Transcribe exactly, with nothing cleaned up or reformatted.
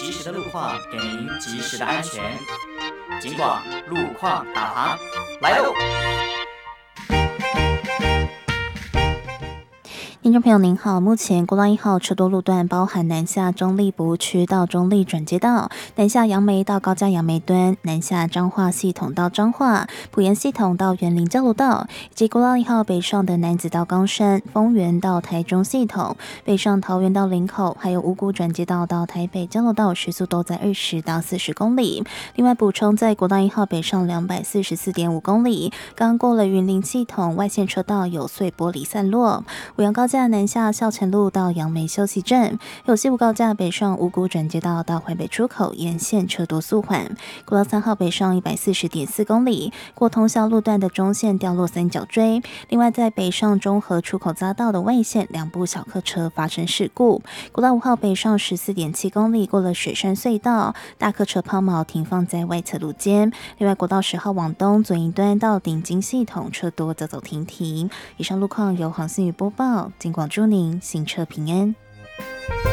及时的路况，给您及时的安全。警广路况导航来喽！ 听众朋友您好，目前国道一号车多路段包含南下中立博区到中立转接道、南下杨梅到高架杨梅端、南下彰化系统到彰化、埔盐系统到园林交流道，以及国道一号北上的南子到冈山、丰原到台中系统、北上桃园到林口，还有五股转接道到台北交流道，时速都在二十到四十公里。另外补充，在国道一号北上两百四十四点五公里，刚过了云林系统外线车道有碎玻璃散落。五羊高架南下校前路到杨梅休息站，有西武高架北上五股转接道到淮北出口沿线车多速缓。国道三号北上一百四十点四公里，过通霄路段的中线掉落三角锥。另外在北上中和出口匝道的外线两部小客车发生事故。国道五号北上十四点七公里，过了雪山隧道，大客车抛锚停放在外侧路肩。另外国道十号往东左营端到顶金系统车多走走停停。以上路况由黄信宇播报，尽管祝您行车平安。